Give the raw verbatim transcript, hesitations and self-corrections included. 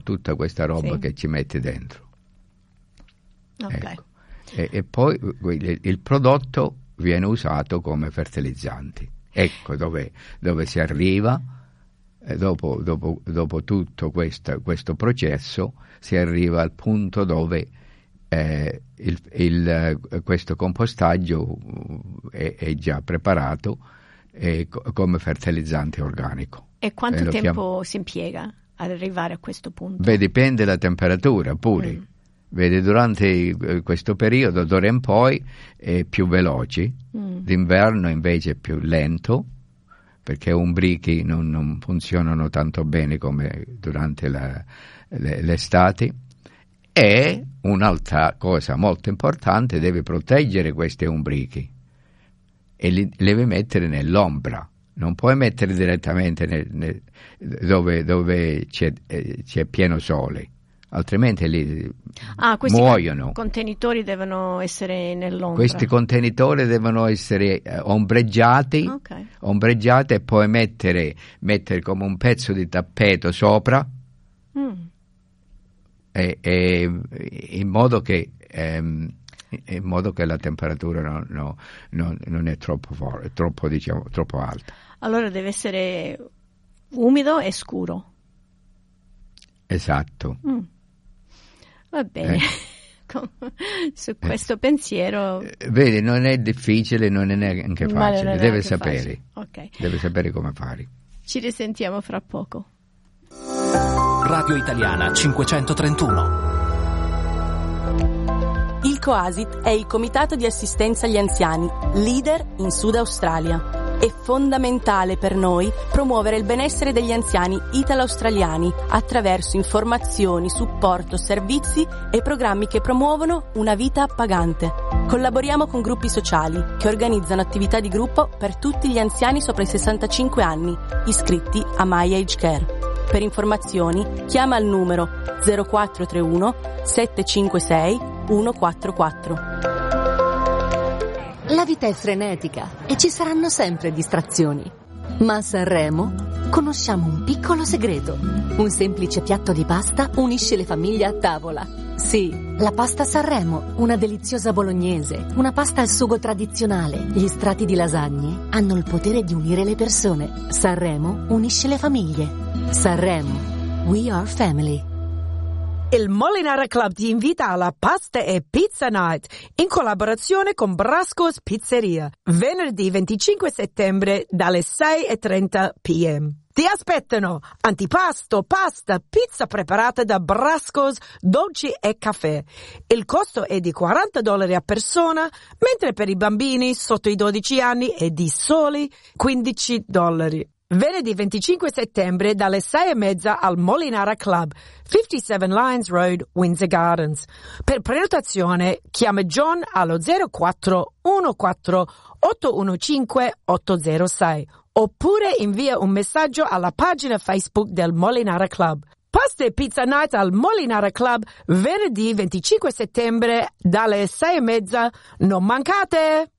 tutta questa roba sì. che ci metti dentro. Okay. Ecco. E, e poi il, il prodotto viene usato come fertilizzanti. Ecco dove, dove si arriva, eh, dopo, dopo, dopo tutto questa, questo processo si arriva al punto dove eh, il, il, questo compostaggio è, è già preparato eh, come fertilizzante organico. E quanto e tempo chiam- si impiega ad arrivare a questo punto? Beh, dipende dalla temperatura pure. Mm. Vedi, durante questo periodo, d'ora in poi, è più veloci, mm. d'inverno invece è più lento, perché umbrichi non, non funzionano tanto bene come durante la, le, l'estate. E un'altra cosa molto importante, devi proteggere questi umbrichi e li devi mettere nell'ombra. Non puoi mettere direttamente nel, nel, dove, dove c'è, eh, c'è pieno sole. Altrimenti li ah, questi muoiono. Contenitori devono essere nell'ombra. Questi contenitori devono essere eh, ombreggiati, okay. ombreggiati e poi mettere, mettere come un pezzo di tappeto sopra, mm. e, e, in modo che ehm, in modo che la temperatura no, no, no, non è troppo forte, troppo diciamo troppo alta. Allora deve essere umido e scuro. Esatto. Mm. Va bene, eh. Su questo eh. pensiero... Vedi, non è difficile, non è neanche facile, deve neanche sapere, okay. deve sapere come fare. Ci risentiamo fra poco. Radio Italiana cinquecentotrentuno. Il COASIT è il Comitato di Assistenza agli Anziani, leader in Sud Australia. È fondamentale per noi promuovere il benessere degli anziani italo-australiani attraverso informazioni, supporto, servizi e programmi che promuovono una vita appagante. Collaboriamo con gruppi sociali che organizzano attività di gruppo per tutti gli anziani sopra i sessantacinque anni, iscritti a My Age Care. Per informazioni chiama il numero zero quattro tre uno sette cinque sei uno quattro quattro. La vita è frenetica e ci saranno sempre distrazioni. Ma a Sanremo conosciamo un piccolo segreto. Un semplice piatto di pasta unisce le famiglie a tavola. Sì, la pasta Sanremo, una deliziosa bolognese, una pasta al sugo tradizionale. Gli strati di lasagne hanno il potere di unire le persone. Sanremo unisce le famiglie. Sanremo, we are family. Il Molinara Club ti invita alla Pasta e Pizza Night in collaborazione con Brasco's Pizzeria, venerdì venticinque settembre dalle sei e trenta p m. Ti aspettano antipasto, pasta, pizza preparata da Brasco's, dolci e caffè. Il costo è di quaranta dollari a persona, mentre per i bambini sotto i dodici anni è di soli quindici dollari. Venerdì venticinque settembre dalle sei e mezza al Molinara Club, cinquantasette Lions Road, Windsor Gardens. Per prenotazione chiama John allo zero quattro uno quattro otto uno cinque otto zero sei oppure invia un messaggio alla pagina Facebook del Molinara Club. Pasta e Pizza Night al Molinara Club venerdì venticinque settembre dalle sei e mezza. Non mancate!